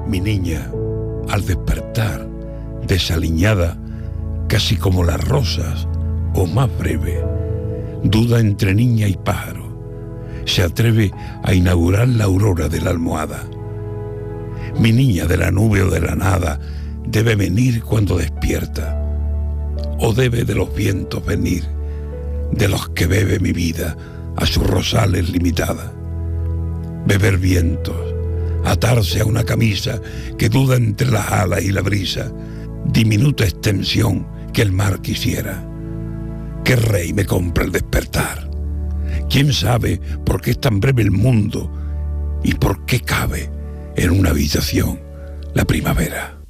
Mi niña, al despertar, desaliñada, casi como las rosas, o más breve, duda entre niña y pájaro, se atreve a inaugurar la aurora de la almohada. Mi niña de la nube o de la nada debe venir cuando despierta, o debe de los vientos venir, de los que bebe mi vida a sus rosales limitada. Beber vientos, atarse a una camisa que duda entre las alas y la brisa, diminuta extensión que el mar quisiera. ¿Qué rey me compra el despertar? ¿Quién sabe por qué es tan breve el mundo y por qué cabe en una habitación la primavera?